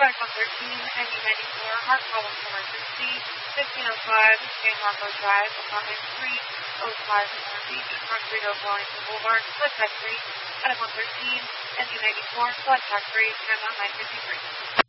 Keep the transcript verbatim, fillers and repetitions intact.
Flight one thirteen, N U ninety-four, heart problems emergency, fifteen oh five, San Marcos Drive, apartment three oh five, North Beach, Montreal, Wellington Boulevard, flight factory, Flight one thirteen, N U ninety-four, flight factory, Panama nine fifty-three.